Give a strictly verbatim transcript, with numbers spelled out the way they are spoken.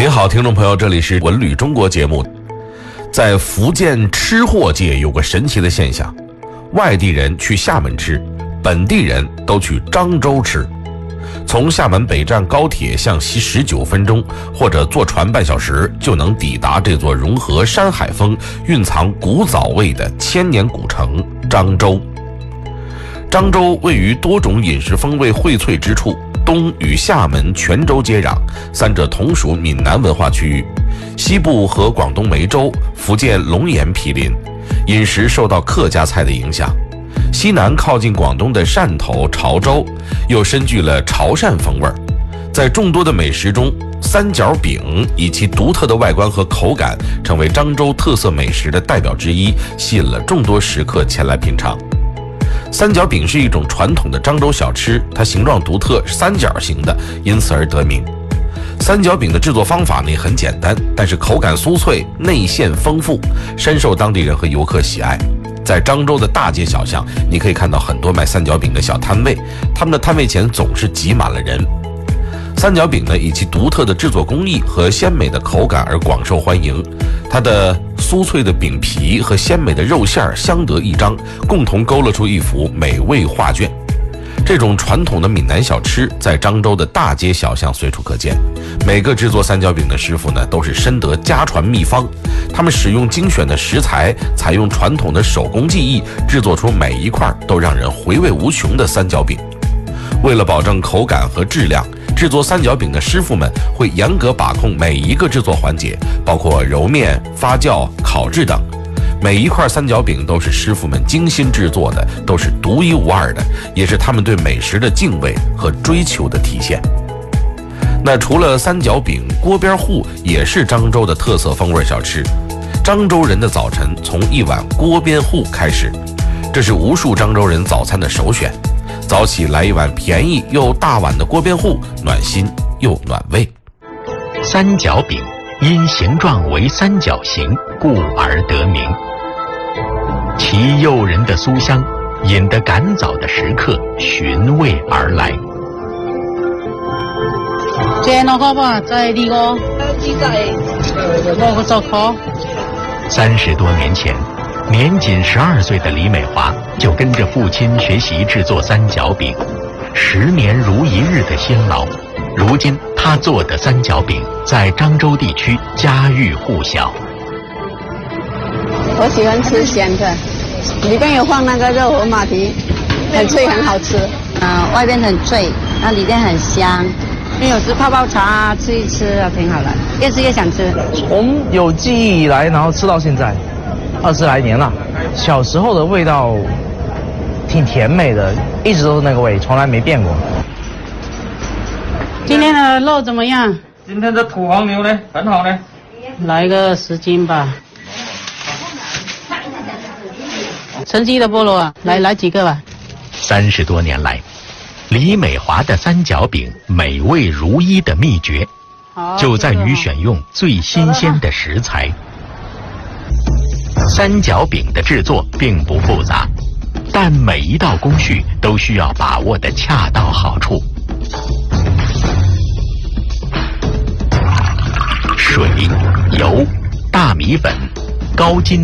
好，听众朋友，这里是文旅中国节目。在福建吃货界有个神奇的现象，外地人去厦门吃，本地人都去漳州吃。从厦门北站高铁向西十九分钟，或者坐船半小时，就能抵达这座融合山海风、蕴藏古早味的千年古城漳州。漳州位于多种饮食风味荟萃之处，东与厦门、泉州接壤，三者同属闽南文化区域。西部和广东梅州、福建龙岩毗邻，饮食受到客家菜的影响。西南靠近广东的汕头、潮州，又深具了潮汕风味。在众多的美食中，三角饼以其独特的外观和口感，成为漳州特色美食的代表之一，吸引了众多食客前来品尝。三角饼是一种传统的漳州小吃，它形状独特，三角形的，因此而得名。三角饼的制作方法呢很简单，但是口感酥脆，内馅丰富，深受当地人和游客喜爱。在漳州的大街小巷，你可以看到很多卖三角饼的小摊位，他们的摊位前总是挤满了人。三角饼呢，以其独特的制作工艺和鲜美的口感而广受欢迎。它的酥脆的饼皮和鲜美的肉馅相得益彰，共同勾勒出一幅美味画卷。这种传统的闽南小吃在漳州的大街小巷随处可见。每个制作三角饼的师傅呢，都是深得家传秘方，他们使用精选的食材，采用传统的手工技艺，制作出每一块都让人回味无穷的三角饼。为了保证口感和质量，制作三角饼的师傅们会严格把控每一个制作环节，包括揉面、发酵、烤制等。每一块三角饼都是师傅们精心制作的，都是独一无二的，也是他们对美食的敬畏和追求的体现。那除了三角饼，锅边糊也是漳州的特色风味小吃。漳州人的早晨从一碗锅边糊开始，这是无数漳州人早餐的首选。早起来一碗便宜又大碗的锅边糊，暖心又暖胃。 三角饼因形状为三角形，故而得名。其诱人的酥香，引得赶早的食客寻味而来。 这那个吧，在那个，那个早烤。 三十多年前，年仅十二岁的李美华就跟着父亲学习制作三角饼，十年如一日的辛劳，如今她做的三角饼在漳州地区家喻户晓。 我喜欢吃咸的，里边有放那个肉和马蹄，很脆，很好吃。 嗯、呃，外边很脆，那里边很香。有时泡泡茶吃一吃啊，挺好的，越吃越想吃。 从有记忆以来，然后吃到现在，二十来年了。小时候的味道挺甜美的，一直都是那个味，从来没变过。 今天的肉怎么样？ 今天的土黄牛呢，很好呢。 来个十斤吧。城西的菠萝啊，来来几个吧。 三十多年来，李美华的三角饼美味如一的秘诀，就在于选用最新鲜的食材。三角饼的制作并不复杂，但每一道工序都需要把握的恰到好处。水、油、大米粉、高筋